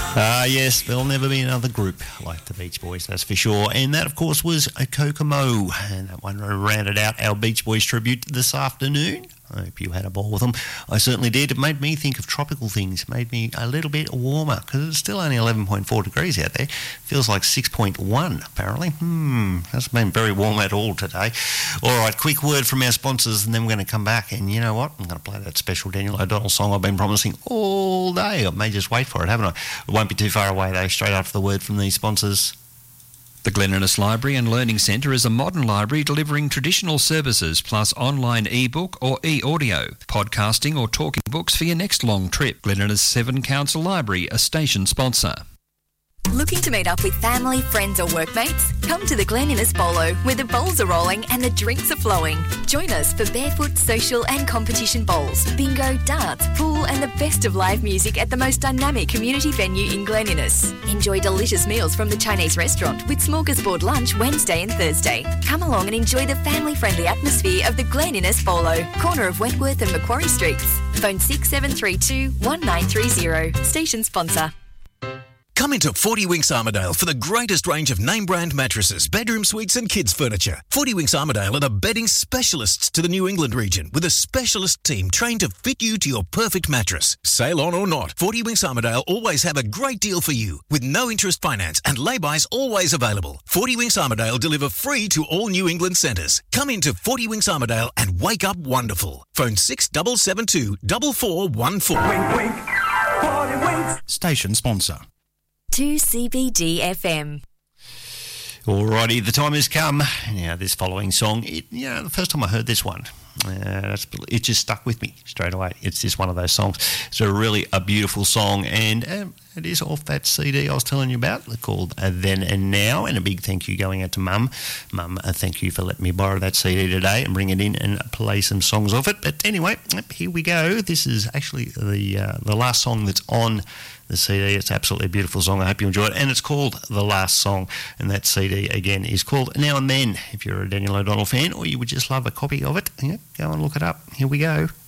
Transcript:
Yes, there'll never be another group like the Beach Boys, that's for sure. And that, of course, was a Kokomo. And that one rounded out our Beach Boys tribute this afternoon. I hope you had a ball with them. I certainly did. It made me think of tropical things. It made me a little bit warmer because it's still only 11.4 degrees out there. Feels like 6.1 apparently. Hasn't been very warm at all today. All right, quick word from our sponsors and then we're going to come back. And you know what? I'm going to play that special Daniel O'Donnell song I've been promising all day. I may just wait for it, haven't I? It won't be too far away though, straight after the word from these sponsors. The Glen Innes Library and Learning Centre is a modern library delivering traditional services plus online e-book or e-audio, podcasting or talking books for your next long trip. Glen Innes 7 Council Library, a station sponsor. Looking to meet up with family, friends or workmates? Come to the Glen Innes Bolo, where the bowls are rolling and the drinks are flowing. Join us for barefoot, social and competition bowls, bingo, darts, pool and the best of live music at the most dynamic community venue in Glen Innes. Enjoy delicious meals from the Chinese restaurant with smorgasbord lunch Wednesday and Thursday. Come along and enjoy the family-friendly atmosphere of the Glen Innes Bolo, corner of Wentworth and Macquarie Streets. Phone 6732 1930. Station sponsor. Come into 40 Winks Armidale for the greatest range of name-brand mattresses, bedroom suites and kids' furniture. 40 Winks Armidale are the bedding specialists to the New England region with a specialist team trained to fit you to your perfect mattress. Sail on or not, 40 Winks Armidale always have a great deal for you with no interest finance and lay-bys always available. 40 Winks Armidale deliver free to all New England centres. Come into 40 Winks Armidale and wake up wonderful. Phone 6772 4414. Wink, wink. 40 Winks. Station sponsor. 2CBD FM. Alrighty, the time has come. Now, this following song, the first time I heard this one, it just stuck with me straight away. It's just one of those songs. It's a beautiful song, and it is off that CD I was telling you about, called Then and Now, and a big thank you going out to Mum. Mum, thank you for letting me borrow that CD today and bring it in and play some songs off it. But anyway, here we go. This is actually the last song that's on the CD. It's absolutely a beautiful song. I hope you enjoy it. And it's called The Last Song. And that CD, again, is called Now and Then. If you're a Daniel O'Donnell fan or you would just love a copy of it, go and look it up. Here we go.